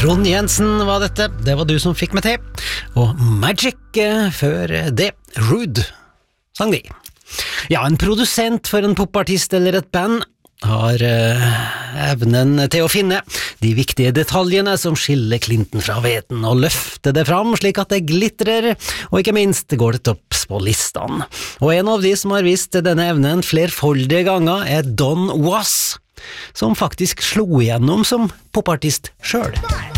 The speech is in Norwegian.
Trond Jensen var dette, det var du som fikk meg til. Og Magic før det, Rude, sang de. Ja, en produsent for en popartist eller et band har evnen til å finne de viktige detaljene som skiller klinten fra veten og løfte det fram slik at det glitrer, og ikke minst går det topps på listene. Og en av de som har vist denne evnen flerfoldige ganger er Don Was, som faktisk slo igjennom som popartist selv.